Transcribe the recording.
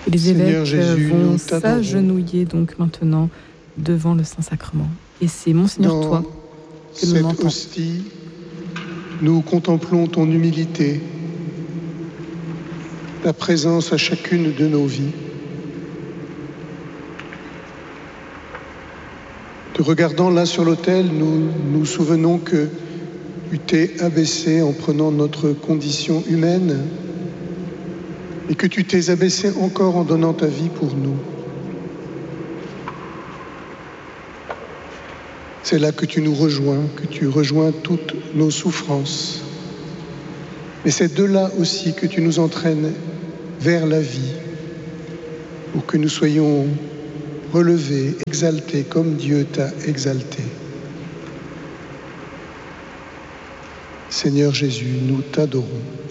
Et les Seigneur évêques Jésus, vont nous t'adorons. s'agenouiller donc maintenant devant le Saint-Sacrement. Et c'est Monseigneur Toi que nous Cette l'entendons. hostie, nous contemplons ton humilité, ta présence à chacune de nos vies. Te regardant là sur l'autel, nous nous souvenons que tu t'es abaissé en prenant notre condition humaine et que tu t'es abaissé encore en donnant ta vie pour nous. C'est là que tu nous rejoins, que tu rejoins toutes nos souffrances. Mais c'est de là aussi que tu nous entraînes vers la vie, pour que nous soyons relevés, exaltés comme Dieu t'a exalté. Seigneur Jésus, nous t'adorons.